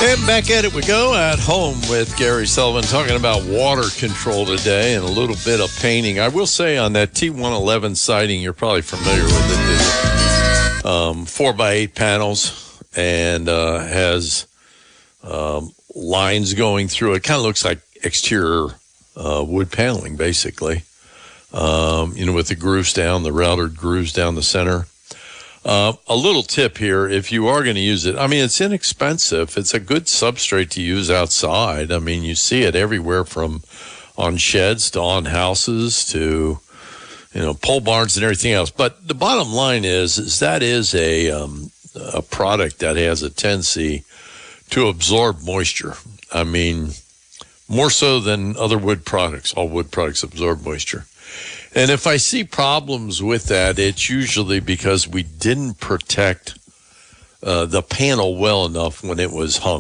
And back at it we go at home with Gary Sullivan talking about water control today and a little bit of painting. I will say on that T111 siding, you're probably familiar with it. 4x8 panels and has lines going through it. Kind of looks like exterior wood paneling, basically. With the grooves down, the routed grooves down the center. A little tip here, if you are going to use it, it's inexpensive. It's a good substrate to use outside. You see it everywhere from on sheds to on houses to, pole barns and everything else. But the bottom line is that is a product that has a tendency to absorb moisture. More so than other wood products. All wood products absorb moisture. And if I see problems with that, it's usually because we didn't protect the panel well enough when it was hung.